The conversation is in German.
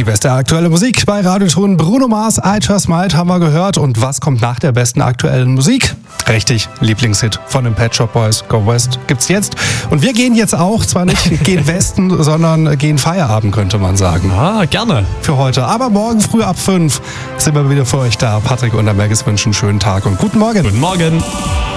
beste aktuelle Musik bei Radioton. Bruno Mars, I Just Might haben wir gehört. Und was kommt nach der besten aktuellen Musik? Richtig, Lieblingshit von den Pet Shop Boys, Go West, gibt's jetzt. Und wir gehen jetzt auch, zwar nicht gehen Westen, sondern gehen Feierabend, könnte man sagen. Ah, gerne. Für heute. Aber morgen früh ab 5 sind wir wieder für euch da. Patrick und der Maggis wünschen einen schönen Tag und guten Morgen. Guten Morgen.